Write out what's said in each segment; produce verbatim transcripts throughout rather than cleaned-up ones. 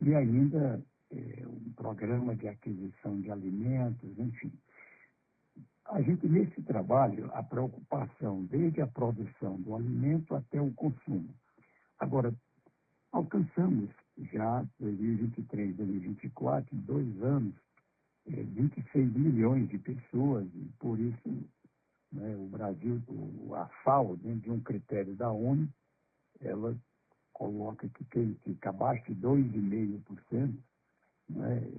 e ainda é, um programa de aquisição de alimentos, enfim. A gente, nesse trabalho, a preocupação desde a produção do alimento até o consumo. Agora, alcançamos já dois mil e vinte e três, dois mil e vinte e quatro, em dois anos, é, vinte e seis milhões de pessoas, e por isso né, o Brasil, o, a FAO, dentro de um critério da ONU, ela coloca que quem fica abaixo de dois vírgula cinco por cento né,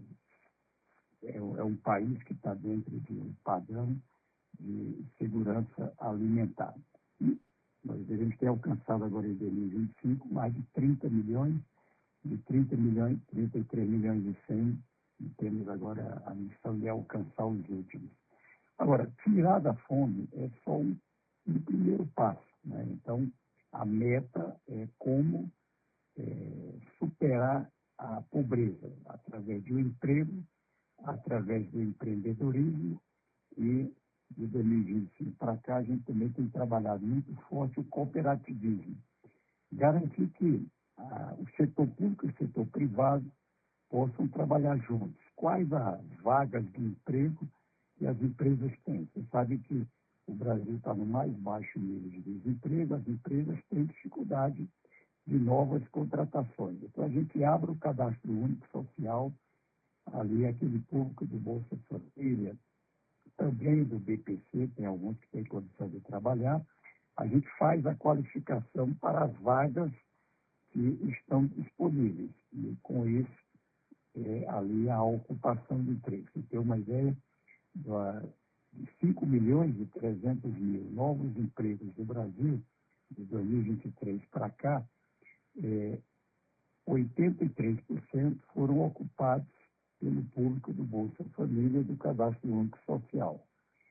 é, é um país que está dentro de um padrão de segurança alimentar. E nós devemos ter alcançado agora em dois mil e vinte e cinco mais de trinta milhões, de trinta milhões, trinta e três milhões e cem, e temos agora a missão de alcançar os últimos. Agora, tirar da fome é só um, um primeiro passo, né? Então, a meta é como é, superar a pobreza através do emprego, através do empreendedorismo e de dois mil e vinte e cinco para cá a gente também tem trabalhado muito forte o cooperativismo. Garantir que ah, o setor público e o setor privado possam trabalhar juntos. Quais as vagas de emprego que as empresas têm? Você sabe que o Brasil está no mais baixo nível de desemprego, as empresas têm dificuldade de novas contratações. Então, a gente abre o cadastro único social, ali aquele público do Bolsa Família, também do B P C, tem alguns que têm condição de trabalhar, a gente faz a qualificação para as vagas que estão disponíveis. E, com isso, é, ali a ocupação de emprego. Você tem uma ideia de cinco milhões e trezentos mil novos empregos do Brasil, de dois mil e vinte e três para cá, é, oitenta e três por cento foram ocupados pelo público do Bolsa Família e do Cadastro Único Social.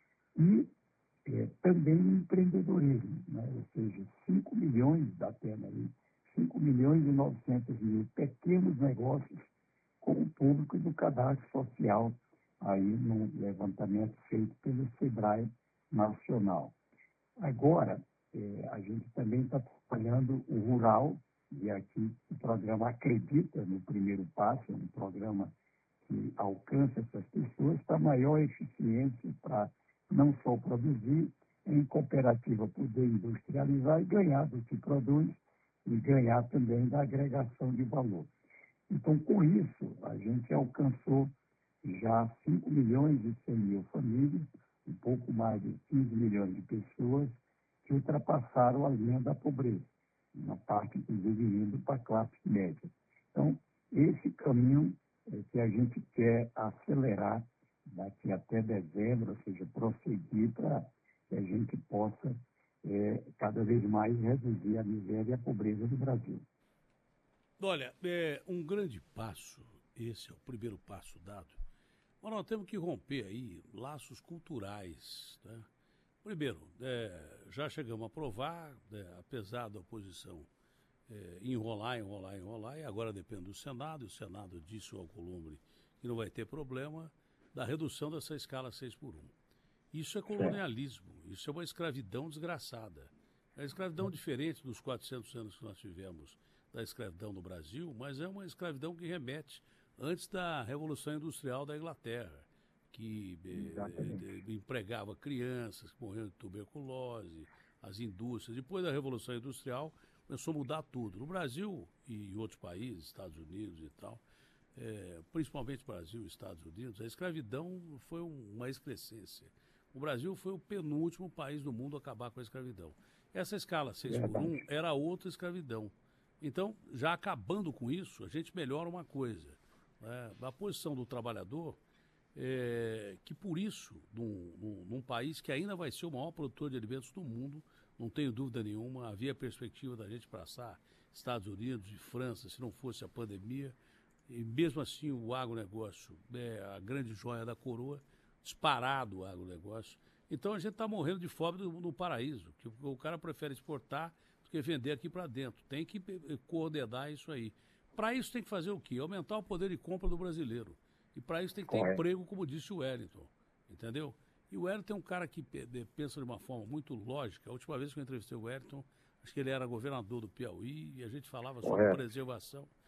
E é, também no empreendedorismo, né? Ou seja, cinco milhões da pena aí, cinco milhões e novecentos mil pequenos negócios com o público do Cadastro Social, aí no levantamento feito pelo SEBRAE Nacional. Agora, é, a gente também está trabalhando o rural, e aqui o programa acredita no primeiro passo, é um programa que alcança essas pessoas para maior eficiência, para não só produzir, em cooperativa poder industrializar e ganhar do que produz, e ganhar também da agregação de valor. Então, com isso, a gente alcançou já cinco milhões e cem mil famílias, um pouco mais de quinze milhões de pessoas que ultrapassaram a linha da pobreza, na parte, inclusive, indo para a classe média. Então, esse caminho é que a gente quer acelerar daqui até dezembro, ou seja, prosseguir para que a gente possa é, cada vez mais reduzir a miséria e a pobreza do Brasil. Olha, é um grande passo, esse é o primeiro passo dado, mas nós temos que romper aí laços culturais, né? Primeiro, é, já chegamos a aprovar, é, apesar da oposição é, enrolar, enrolar, enrolar, e agora depende do Senado, e o Senado disse ao Alcolumbre que não vai ter problema, da redução dessa escala seis por um. Isso é colonialismo, isso é uma escravidão desgraçada. É uma escravidão diferente dos quatrocentos anos que nós tivemos da escravidão no Brasil, mas é uma escravidão que remete antes da Revolução Industrial da Inglaterra, que eh, empregava crianças que morriam de tuberculose, as indústrias. Depois da Revolução Industrial, começou a mudar tudo. No Brasil e em outros países, Estados Unidos e tal, é, principalmente Brasil e Estados Unidos, a escravidão foi um, uma excrescência. O Brasil foi o penúltimo país do mundo a acabar com a escravidão. Essa escala seis por um era outra escravidão. Então, já acabando com isso, a gente melhora uma coisa, né? A posição do trabalhador, é, que por isso, num, num, num país que ainda vai ser o maior produtor de alimentos do mundo, não tenho dúvida nenhuma, havia perspectiva da gente passar Estados Unidos e França, se não fosse a pandemia, e mesmo assim o agronegócio é a grande joia da coroa, disparado o agronegócio. Então a gente está morrendo de fome no, no paraíso, que o cara prefere exportar do que vender aqui para dentro. Tem que coordenar isso aí. Para isso tem que fazer o quê? Aumentar o poder de compra do brasileiro. E para isso tem que ter Correto. emprego, como disse o Wellington. Entendeu? E o Wellington é um cara que pensa de uma forma muito lógica. A última vez que eu entrevistei o Wellington, acho que ele era governador do Piauí e a gente falava sobre Correto. preservação.